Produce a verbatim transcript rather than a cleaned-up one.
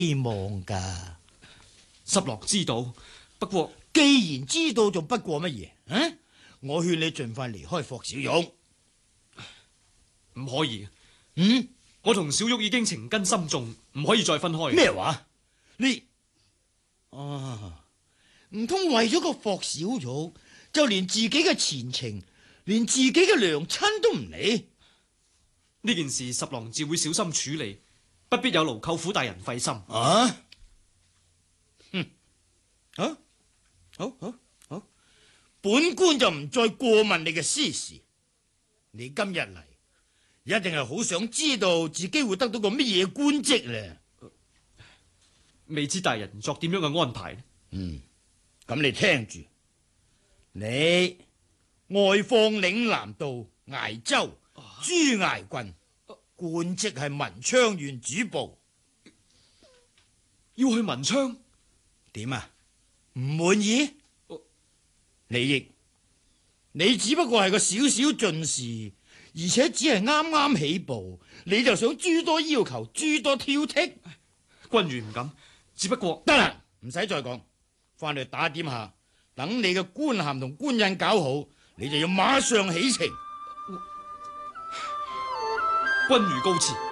希望噶。 十郎知道，不過既然知道，仲不過乜嘢？嗯，我勸你盡快離開霍小玉。 唔可以。 嗯， 我同小玉已經情根深重，唔可以再分開。 咩話？你啊，唔通為咗個霍小玉，就連自己嘅前程，連自己嘅娘親都唔理？ 呢件事十郎自會小心處理，不必有勞舅父大人費心。 啊？哼，好，好，好，好，本官就唔再過問你嘅私事。你今日嚟，一定係好想知道自己會得到個乜嘢官職咧？ 未知大人作點樣嘅安排呢？ 嗯，咁你聽住，你外放嶺南道崖州朱崖郡，官職係文昌縣主簿。 要去文昌？ 點啊？唔滿意？ 我李益，你只不過係個小小進士，而且只係啱啱起步，你就想諸多要求，諸多挑剔？ 君如唔敢，只不過得啦，唔使再講，翻去打點下，等你嘅官銜同官印搞好，你就要馬上起程。 君如高辭。